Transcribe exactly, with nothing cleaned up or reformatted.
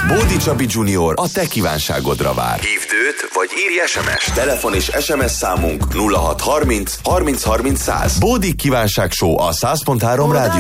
Bódi Csabi junior a te kívánságodra vár. Hívd őt, vagy írj es em es. Telefon és es em es számunk nulla hat harminc harminc harminc száz. Bódi kívánság show a száz pont három rádió.